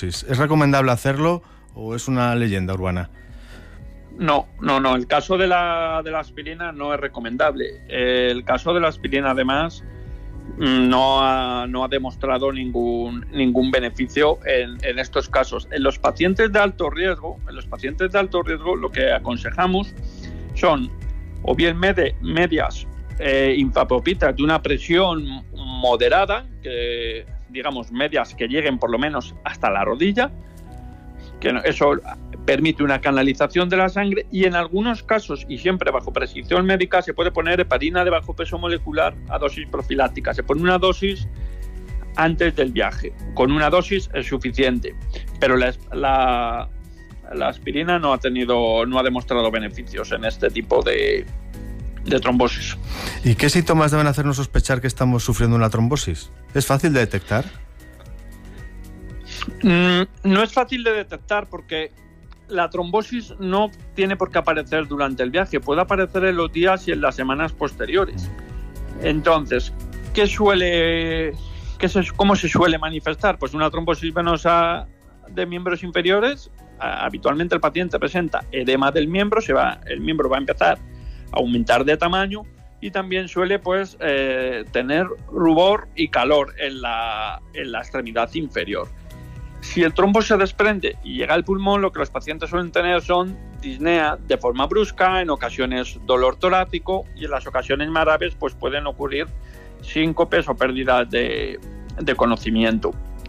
trombosis. ¿Es recomendable hacerlo o es una leyenda urbana? No. El caso de la aspirina no es recomendable. El caso de la aspirina, además, no ha demostrado ningún beneficio en estos casos. En los pacientes de alto riesgo, lo que aconsejamos son o bien medias infapopitas de una presión moderada, que digamos medias que lleguen por lo menos hasta la rodilla, que eso permite una canalización de la sangre, y en algunos casos, y siempre bajo prescripción médica, se puede poner heparina de bajo peso molecular a dosis profiláctica. Se pone una dosis antes del viaje. Con una dosis es suficiente, pero la aspirina no ha demostrado beneficios en este tipo de trombosis. ¿Y qué síntomas deben hacernos sospechar que estamos sufriendo una trombosis? ¿Es fácil de detectar? No es fácil de detectar porque la trombosis no tiene por qué aparecer durante el viaje, puede aparecer en los días y en las semanas posteriores. Entonces, ¿cómo se suele manifestar? Pues una trombosis venosa de miembros inferiores. Habitualmente el paciente presenta edema del miembro, el miembro va a empezar a aumentar de tamaño y también suele tener rubor y calor en la extremidad inferior. Si el trombo se desprende y llega al pulmón, lo que los pacientes suelen tener son disnea de forma brusca, en ocasiones dolor torácico, y en las ocasiones más graves pues pueden ocurrir síncopes o pérdidas de conocimiento.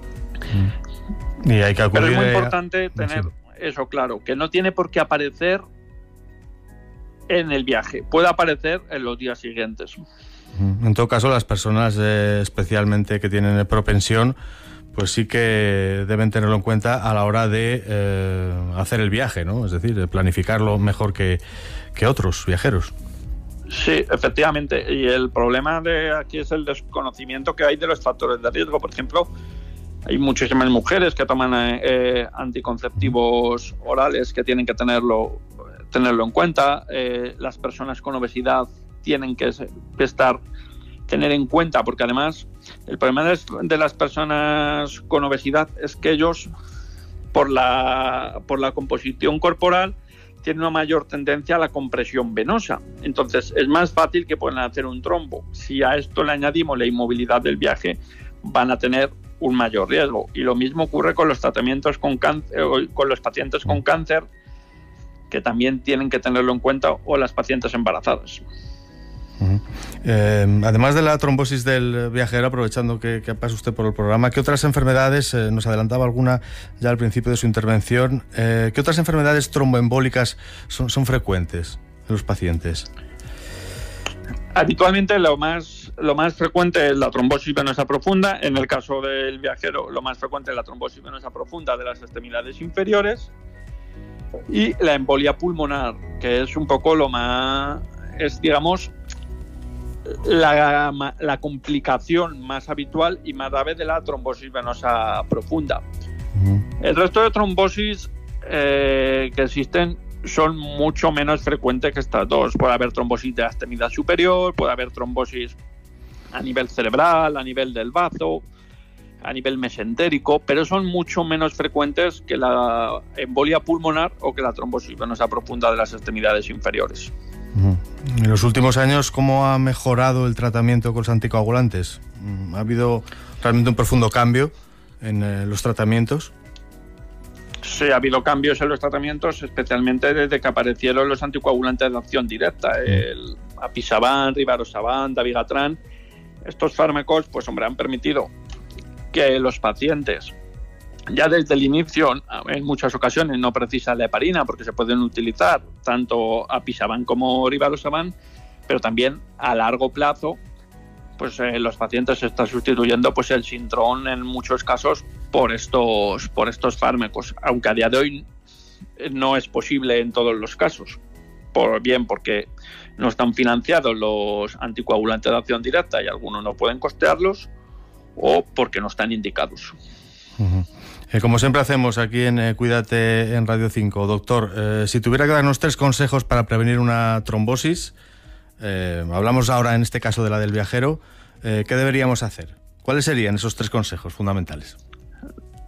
Y hay que acudir. Pero es muy importante tener eso claro, que no tiene por qué aparecer en el viaje, puede aparecer en los días siguientes. En todo caso, las personas especialmente que tienen propensión, pues sí que deben tenerlo en cuenta a la hora de hacer el viaje, ¿no? Es decir, planificarlo mejor que otros viajeros. Sí, efectivamente. Y el problema de aquí es el desconocimiento que hay de los factores de riesgo. Por ejemplo, hay muchísimas mujeres que toman anticonceptivos orales que tienen que tenerlo en cuenta. Las personas con obesidad tienen que tener en cuenta, porque además el problema de las personas con obesidad es que ellos, por la composición corporal, tienen una mayor tendencia a la compresión venosa. Entonces es más fácil que puedan hacer un trombo. Si a esto le añadimos la inmovilidad del viaje, van a tener un mayor riesgo. Y lo mismo ocurre con los tratamientos con los pacientes con cáncer, que también tienen que tenerlo en cuenta, o las pacientes embarazadas. Además de la trombosis del viajero, aprovechando que pasa usted por el programa, ¿qué otras enfermedades, nos adelantaba alguna ya al principio de su intervención, qué otras enfermedades tromboembólicas son frecuentes en los pacientes? Habitualmente lo más frecuente es la trombosis venosa profunda. En el caso del viajero, lo más frecuente es la trombosis venosa profunda de las extremidades inferiores y la embolia pulmonar, que es un poco digamos, la complicación más habitual y más grave de la trombosis venosa profunda. El resto de trombosis que existen son mucho menos frecuentes que estas dos. Puede haber trombosis de la extremidad superior, puede haber trombosis a nivel cerebral, a nivel del bazo, a nivel mesentérico, pero son mucho menos frecuentes que la embolia pulmonar o que la trombosis venosa profunda de las extremidades inferiores. En los últimos años, ¿cómo ha mejorado el tratamiento con los anticoagulantes? ¿Ha habido realmente un profundo cambio en los tratamientos? Sí, ha habido cambios en los tratamientos, especialmente desde que aparecieron los anticoagulantes de acción directa, el apisaban, rivaroxaban, dabigatran. Estos fármacos, pues hombre, han permitido que los pacientes, ya desde el inicio, en muchas ocasiones no precisan la heparina porque se pueden utilizar tanto apisaban como rivaroxaban, pero también a largo plazo, pues los pacientes se están sustituyendo pues el Sintrom en muchos casos por estos fármacos, aunque a día de hoy no es posible en todos los casos, bien porque no están financiados los anticoagulantes de acción directa y algunos no pueden costearlos, o porque no están indicados. Como siempre hacemos aquí en Cuídate en Radio 5, doctor, si tuviera que darnos 3 consejos para prevenir una trombosis, hablamos ahora en este caso de la del viajero, ¿qué deberíamos hacer? ¿Cuáles serían esos 3 consejos fundamentales?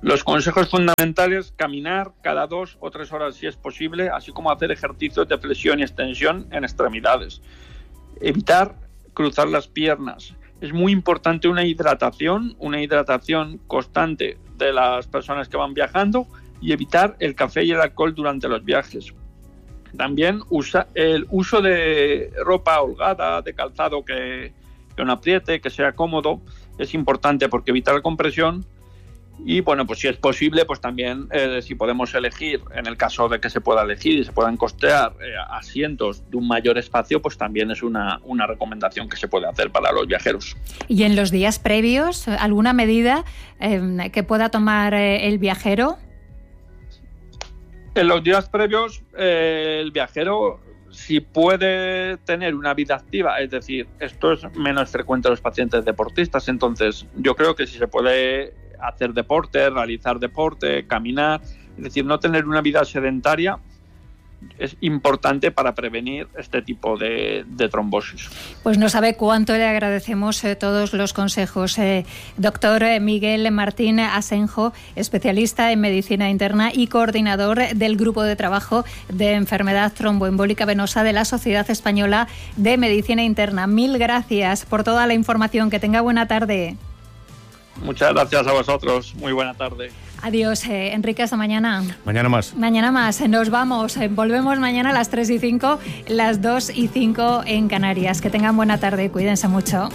Los consejos fundamentales: caminar cada 2 o 3 horas si es posible, así como hacer ejercicios de flexión y extensión en extremidades. Evitar cruzar las piernas. Es muy importante una hidratación constante de las personas que van viajando, y evitar el café y el alcohol durante los viajes. También el uso de ropa holgada, de calzado que no apriete, que sea cómodo, es importante porque evita la compresión. Y bueno, pues si es posible, pues también si podemos elegir, en el caso de que se pueda elegir y se puedan costear asientos de un mayor espacio, pues también es una recomendación que se puede hacer para los viajeros. ¿Y en los días previos, alguna medida que pueda tomar el viajero? En los días previos, el viajero, si puede tener una vida activa, es decir, esto es menos frecuente en los pacientes deportistas, entonces yo creo que si se puede hacer deporte, realizar deporte, caminar, es decir, no tener una vida sedentaria, es importante para prevenir este tipo de trombosis. Pues no sabe cuánto le agradecemos todos los consejos. Doctor Miguel Martín Asenjo, especialista en medicina interna y coordinador del Grupo de Trabajo de Enfermedad Tromboembólica Venosa de la Sociedad Española de Medicina Interna. Mil gracias por toda la información. Que tenga buena tarde. Muchas gracias a vosotros. Muy buena tarde. Adiós, Enrique, hasta mañana. Mañana más. Mañana más. Nos vamos. Volvemos mañana a las 3:05, las 2:05 en Canarias. Que tengan buena tarde. Cuídense mucho.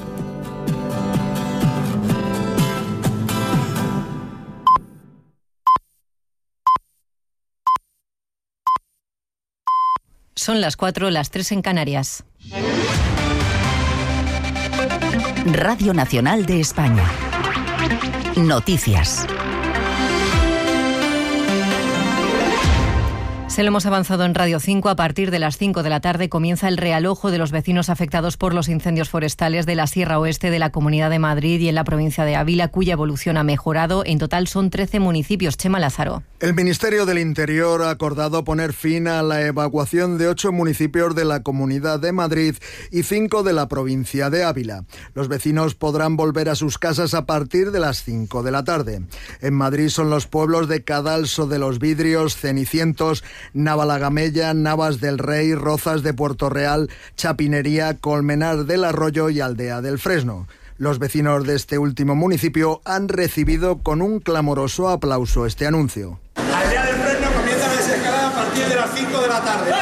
Son las 4, las 3 en Canarias. Radio Nacional de España. Noticias. Se lo hemos avanzado en Radio 5. A partir de las 5 de la tarde comienza el realojo de los vecinos afectados por los incendios forestales de la Sierra Oeste de la Comunidad de Madrid y en la provincia de Ávila, cuya evolución ha mejorado. En total son 13 municipios. Chema Lázaro. El Ministerio del Interior ha acordado poner fin a la evacuación de 8 municipios de la Comunidad de Madrid y 5 de la provincia de Ávila. Los vecinos podrán volver a sus casas a partir de las 5 de la tarde. En Madrid son los pueblos de Cadalso de los Vidrios, Cenicientos, Navalagamella, Navas del Rey, Rozas de Puerto Real, Chapinería, Colmenar del Arroyo y Aldea del Fresno. Los vecinos de este último municipio han recibido con un clamoroso aplauso este anuncio. Aldea del Fresno comienza la desescalada a partir de las 5 de la tarde.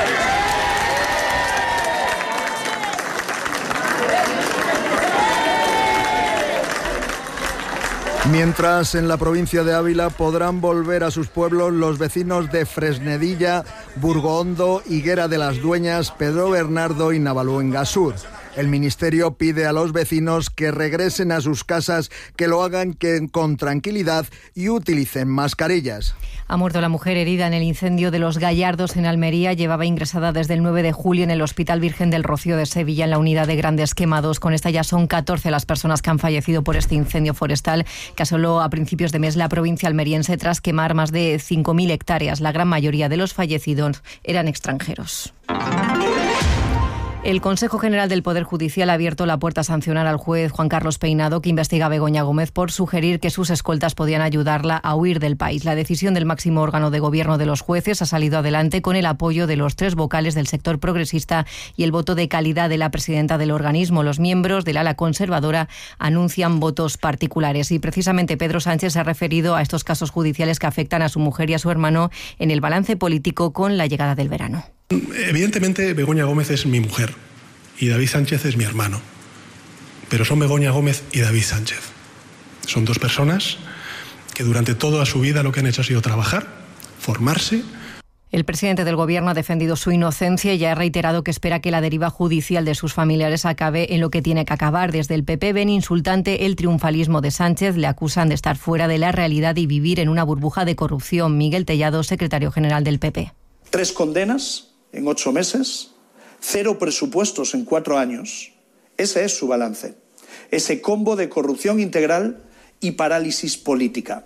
Mientras en la provincia de Ávila podrán volver a sus pueblos los vecinos de Fresnedilla, Burgohondo, Higuera de las Dueñas, Pedro Bernardo y Navaluenga Sur. El Ministerio pide a los vecinos que regresen a sus casas, que lo hagan con tranquilidad y utilicen mascarillas. Ha muerto la mujer herida en el incendio de Los Gallardos en Almería. Llevaba ingresada desde el 9 de julio en el Hospital Virgen del Rocío de Sevilla, en la unidad de grandes quemados. Con esta ya son 14 las personas que han fallecido por este incendio forestal que asoló a principios de mes la provincia almeriense tras quemar más de 5.000 hectáreas. La gran mayoría de los fallecidos eran extranjeros. El Consejo General del Poder Judicial ha abierto la puerta a sancionar al juez Juan Carlos Peinado, que investiga a Begoña Gómez por sugerir que sus escoltas podían ayudarla a huir del país. La decisión del máximo órgano de gobierno de los jueces ha salido adelante con el apoyo de los 3 vocales del sector progresista y el voto de calidad de la presidenta del organismo. Los miembros del ala conservadora anuncian votos particulares y precisamente Pedro Sánchez se ha referido a estos casos judiciales que afectan a su mujer y a su hermano en el balance político con la llegada del verano. Evidentemente, Begoña Gómez es mi mujer y David Sánchez es mi hermano. Pero son Begoña Gómez y David Sánchez. Son 2 personas que durante toda su vida lo que han hecho ha sido trabajar, formarse. El presidente del Gobierno ha defendido su inocencia y ha reiterado que espera que la deriva judicial de sus familiares acabe en lo que tiene que acabar. Desde el PP ven insultante el triunfalismo de Sánchez. Le acusan de estar fuera de la realidad y vivir en una burbuja de corrupción. Miguel Tellado, secretario general del PP. 3 condenas en 8 meses, 0 presupuestos en 4 años. Ese es su balance. Ese combo de corrupción integral y parálisis política.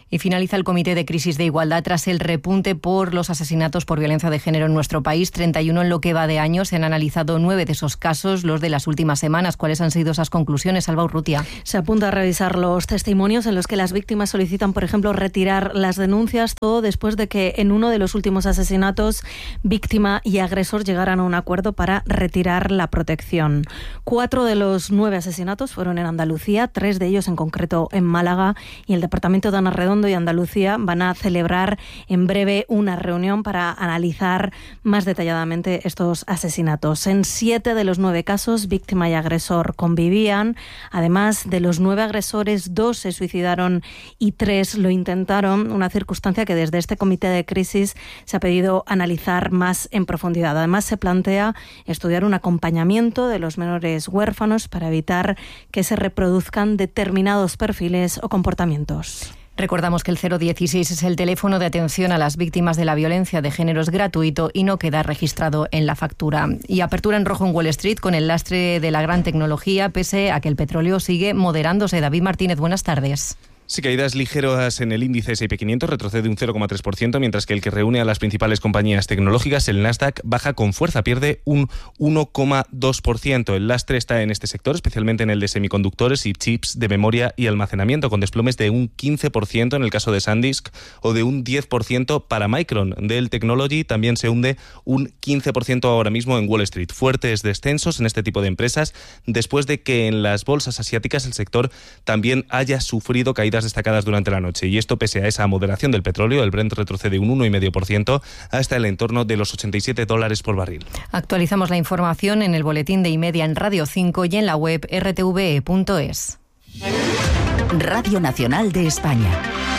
Y finaliza el Comité de Crisis de Igualdad tras el repunte por los asesinatos por violencia de género en nuestro país. 31 en lo que va de año. Se han analizado 9 de esos casos, los de las últimas semanas. ¿Cuáles han sido esas conclusiones, Alba Urrutia? Se apunta a revisar los testimonios en los que las víctimas solicitan, por ejemplo, retirar las denuncias, todo después de que en uno de los últimos asesinatos víctima y agresor llegaran a un acuerdo para retirar la protección. 4 de los 9 asesinatos fueron en Andalucía, 3 de ellos en concreto en Málaga, y el Departamento de Ana Redondo y Andalucía van a celebrar en breve una reunión para analizar más detalladamente estos asesinatos. En 7 de los 9 casos, víctima y agresor convivían. Además de los 9 agresores, 2 se suicidaron y 3 lo intentaron, una circunstancia que desde este comité de crisis se ha pedido analizar más en profundidad. Además, se plantea estudiar un acompañamiento de los menores huérfanos para evitar que se reproduzcan determinados perfiles o comportamientos. Recordamos que el 016 es el teléfono de atención a las víctimas de la violencia de género, es gratuito y no queda registrado en la factura. Y apertura en rojo en Wall Street con el lastre de la gran tecnología, pese a que el petróleo sigue moderándose. David Martínez, buenas tardes. Sí, caídas ligeras en el índice S&P 500, retrocede un 0,3%, mientras que el que reúne a las principales compañías tecnológicas, el Nasdaq, baja con fuerza, pierde un 1,2%. El lastre está en este sector, especialmente en el de semiconductores y chips de memoria y almacenamiento, con desplomes de un 15% en el caso de SanDisk o de un 10% para Micron. Dell Technology también se hunde un 15% ahora mismo en Wall Street. Fuertes descensos en este tipo de empresas, después de que en las bolsas asiáticas el sector también haya sufrido caídas destacadas durante la noche, y esto pese a esa moderación del petróleo. El Brent retrocede un 1,5% hasta el entorno de los $87 por barril. Actualizamos la información en el boletín de Y-Media en Radio 5 y en la web rtve.es. Radio Nacional de España.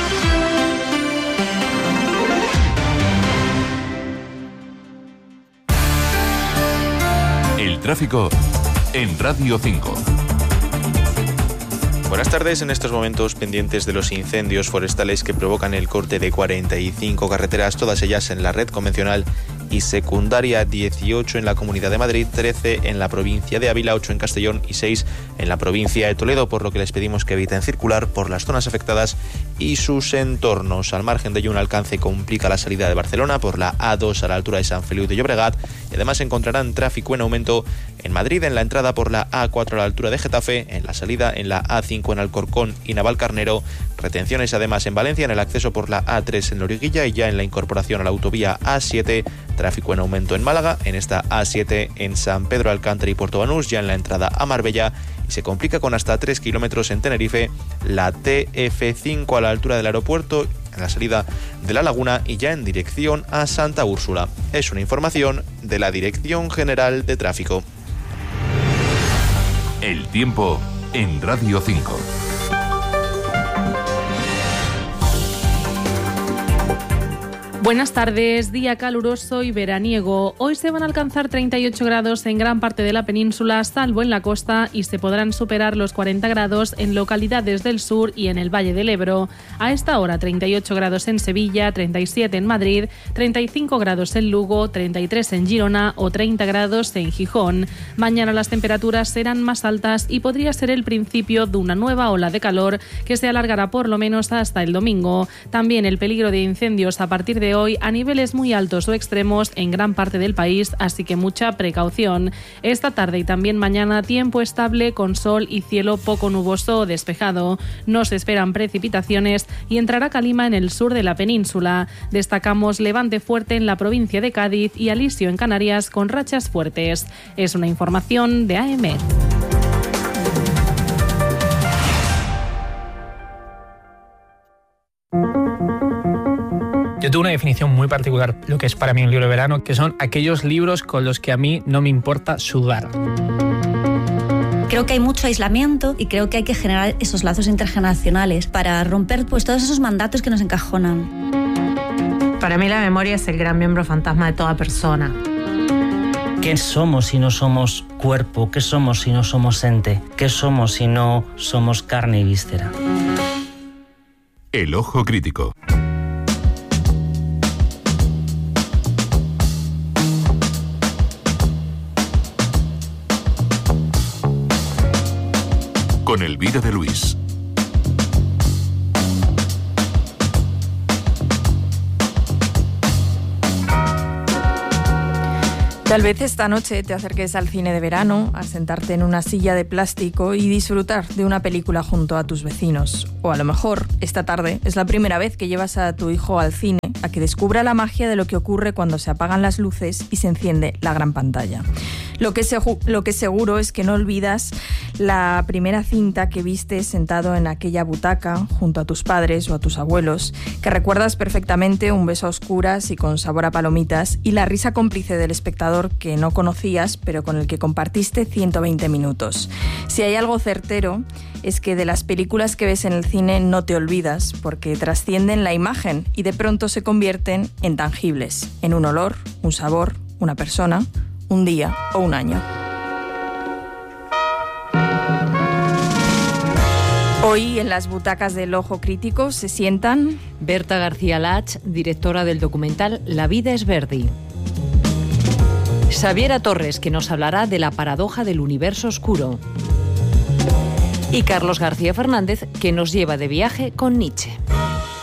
El tráfico en Radio 5. Buenas tardes. En estos momentos pendientes de los incendios forestales que provocan el corte de 45 carreteras, todas ellas en la red convencional y secundaria, 18 en la Comunidad de Madrid, 13 en la provincia de Ávila, 8 en Castellón y 6 en la provincia de Toledo, por lo que les pedimos que eviten circular por las zonas afectadas y sus entornos. Al margen de ello, un alcance complica la salida de Barcelona por la A2 a la altura de San Feliu de Llobregat, y además encontrarán tráfico en aumento en Madrid, en la entrada por la A4 a la altura de Getafe, en la salida en la A5 en Alcorcón y Navalcarnero, retenciones además en Valencia en el acceso por la A3 en Loriguilla, y ya en la incorporación a la autovía A7, tráfico en aumento en Málaga, en esta A7 en San Pedro Alcántara y Puerto Banús, ya en la entrada a Marbella, y se complica con hasta 3 kilómetros en Tenerife, la TF5 a la altura del aeropuerto, en la salida de La Laguna, y ya en dirección a Santa Úrsula. Es una información de la Dirección General de Tráfico. El tiempo en Radio 5. Buenas tardes, día caluroso y veraniego. Hoy se van a alcanzar 38 grados en gran parte de la península, salvo en la costa, y se podrán superar los 40 grados en localidades del sur y en el Valle del Ebro. A esta hora 38 grados en Sevilla, 37 en Madrid, 35 grados en Lugo, 33 en Girona o 30 grados en Gijón. Mañana las temperaturas serán más altas y podría ser el principio de una nueva ola de calor que se alargará por lo menos hasta el domingo. También el peligro de incendios a partir de hoy a niveles muy altos o extremos en gran parte del país, así que mucha precaución. Esta tarde y también mañana tiempo estable con sol y cielo poco nuboso o despejado. No se esperan precipitaciones y entrará calima en el sur de la península. Destacamos levante fuerte en la provincia de Cádiz y alisio en Canarias con rachas fuertes. Es una información de AEMET. Yo tengo una definición muy particular, lo que es para mí un libro de verano, que son aquellos libros con los que a mí no me importa sudar. Creo que hay mucho aislamiento y creo que hay que generar esos lazos intergeneracionales para romper pues todos esos mandatos que nos encajonan. Para mí la memoria es el gran miembro fantasma de toda persona. ¿Qué somos si no somos cuerpo? ¿Qué somos si no somos ente? ¿Qué somos si no somos carne y víscera? El ojo crítico. Con Elvira de Luis. Tal vez esta noche te acerques al cine de verano, a sentarte en una silla de plástico y disfrutar de una película junto a tus vecinos. O a lo mejor, esta tarde, es la primera vez que llevas a tu hijo al cine a que descubra la magia de lo que ocurre cuando se apagan las luces y se enciende la gran pantalla. Lo que seguro es que no olvidas la primera cinta que viste sentado en aquella butaca junto a tus padres o a tus abuelos, que recuerdas perfectamente un beso a oscuras y con sabor a palomitas y la risa cómplice del espectador que no conocías pero con el que compartiste 120 minutos. Si hay algo certero es que de las películas que ves en el cine no te olvidas porque trascienden la imagen y de pronto se convierten en tangibles, en un olor, un sabor, una persona, un día o un año. Hoy en las butacas del Ojo Crítico se sientan Berta García Lach, directora del documental La vida es Verdi. Xaviera Torres, que nos hablará de la paradoja del universo oscuro. Y Carlos García Fernández, que nos lleva de viaje con Nietzsche.